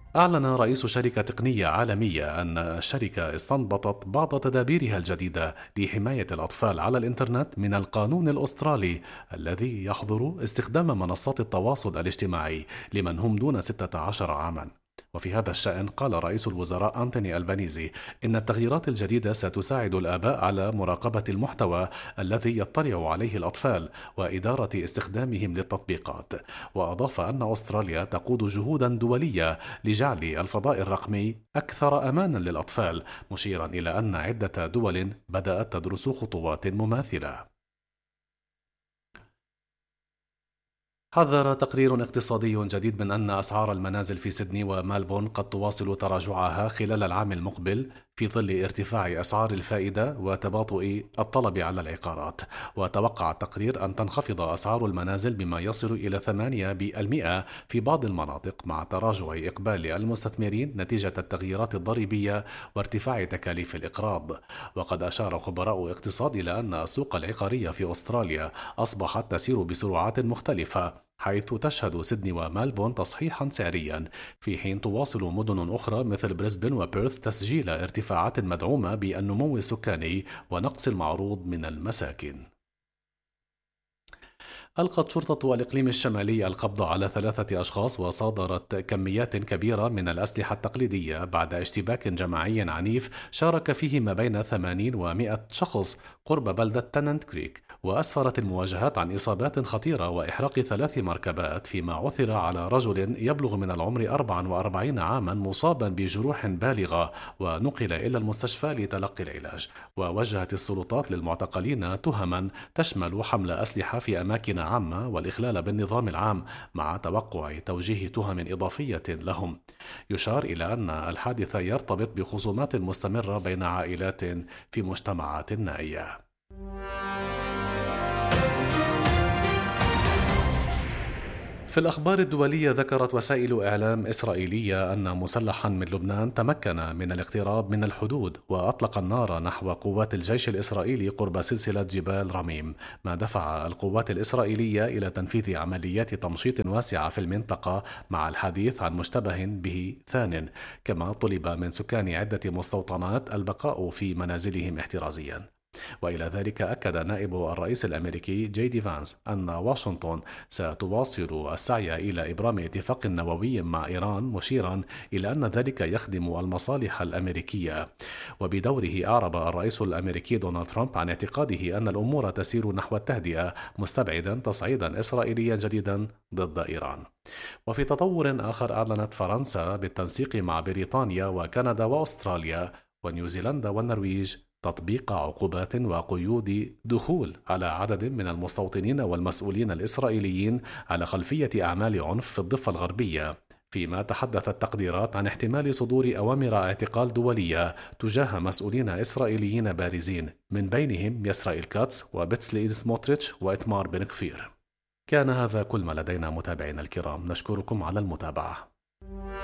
أعلن رئيس شركة تقنية عالمية أن الشركة استنبطت بعض تدابيرها الجديدة لحماية الأطفال على الإنترنت من القانون الأسترالي الذي يحظر استخدام منصات التواصل الاجتماعي لمن هم دون 16 عامًا. وفي هذا الشأن قال رئيس الوزراء أنتوني ألبانيزي إن التغييرات الجديدة ستساعد الآباء على مراقبة المحتوى الذي يطلع عليه الأطفال وإدارة استخدامهم للتطبيقات. وأضاف أن أستراليا تقود جهودا دولية لجعل الفضاء الرقمي أكثر أمانا للأطفال، مشيرا إلى أن عدة دول بدأت تدرس خطوات مماثلة. حذر تقرير اقتصادي جديد من أن أسعار المنازل في سيدني وملبورن قد تواصل تراجعها خلال العام المقبل في ظل ارتفاع أسعار الفائدة وتباطؤ الطلب على العقارات. وتوقع التقرير أن تنخفض أسعار المنازل بما يصل إلى 8% في بعض المناطق مع تراجع إقبال المستثمرين نتيجة التغييرات الضريبية وارتفاع تكاليف الإقراض. وقد أشار خبراء اقتصاد إلى أن السوق العقارية في أستراليا أصبحت تسير بسرعات مختلفة، حيث تشهد سيدني وملبون تصحيحا سعريا، في حين تواصل مدن أخرى مثل بريسبن وبيرث تسجيل ارتفاعات مدعومة بالنمو السكاني ونقص المعروض من المساكن. ألقت شرطة الإقليم الشمالي القبض على 3 أشخاص وصادرت كميات كبيرة من الأسلحة التقليدية بعد اشتباك جماعي عنيف شارك فيه ما بين 80 و100 شخص قرب بلدة تننت كريك. وأسفرت المواجهات عن إصابات خطيرة وإحراق 3 مركبات، فيما عثر على رجل يبلغ من العمر 44 عاما مصابا بجروح بالغة ونقل إلى المستشفى لتلقي العلاج. ووجهت السلطات للمعتقلين تهما تشمل حمل أسلحة في أماكن عامة والإخلال بالنظام العام، مع توقع توجيه تهم إضافية لهم. يشار إلى أن الحادث يرتبط بخصومات مستمرة بين عائلات في مجتمعات نائية. في الأخبار الدولية، ذكرت وسائل إعلام إسرائيلية أن مسلحا من لبنان تمكن من الاقتراب من الحدود وأطلق النار نحو قوات الجيش الإسرائيلي قرب سلسلة جبال رميم، ما دفع القوات الإسرائيلية إلى تنفيذ عمليات تمشيط واسعة في المنطقة مع الحديث عن مشتبه به ثان. كما طلب من سكان عدة مستوطنات البقاء في منازلهم احترازيا. وإلى ذلك أكد نائب الرئيس الأمريكي جي دي فانس أن واشنطن ستواصل السعي إلى إبرام اتفاق نووي مع إيران، مشيرا إلى أن ذلك يخدم المصالح الأمريكية. وبدوره أعرب الرئيس الأمريكي دونالد ترامب عن اعتقاده أن الأمور تسير نحو التهدئة، مستبعدا تصعيدا إسرائيليا جديدا ضد إيران. وفي تطور آخر، أعلنت فرنسا بالتنسيق مع بريطانيا وكندا وأستراليا ونيوزيلندا والنرويج تطبيق عقوبات وقيود دخول على عدد من المستوطنين والمسؤولين الإسرائيليين على خلفية أعمال عنف في الضفة الغربية، فيما تحدثت تقديرات عن احتمال صدور أوامر اعتقال دولية تجاه مسؤولين إسرائيليين بارزين، من بينهم يسرائيل كاتس وبتسلي سموتريتش وإتمار بن كفير. كان هذا كل ما لدينا متابعينا الكرام، نشكركم على المتابعة.